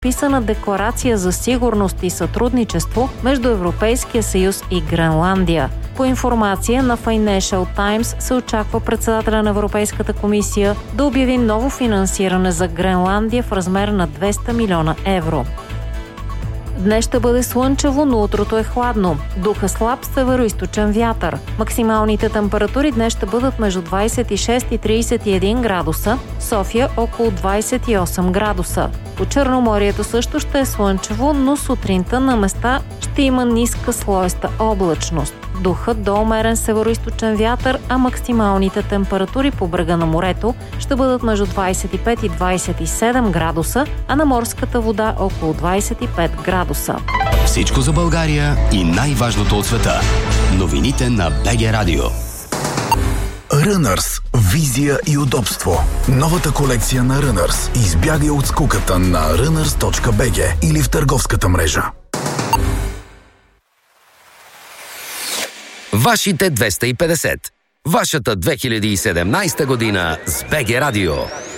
подписана декларация за сигурност и сътрудничество между Европейския съюз и Гренландия. По информация на Financial Times се очаква председателя на Европейската комисия да обяви ново финансиране за Гренландия в размер на 200 милиона евро. Днес ще бъде слънчево, но утрото е хладно. Духа слаб североизточен вятър. Максималните температури днес ще бъдат между 26 и 31 градуса, София около 28 градуса. По Черноморието също ще е слънчево, но сутринта на места ще има ниска слоеста облачност. Духът до умерен североизточен вятър, а максималните температури по брега на морето ще бъдат между 25 и 27 градуса, а на морската вода около 25 градуса. Всичко за България и най-важното от света. Новините на БГ Радио. Runners. Визия и удобство. Новата колекция на Runners. Избягай от скуката на runners.bg или в търговската мрежа. Вашите 250. Вашата 2017 година с БГ Радио.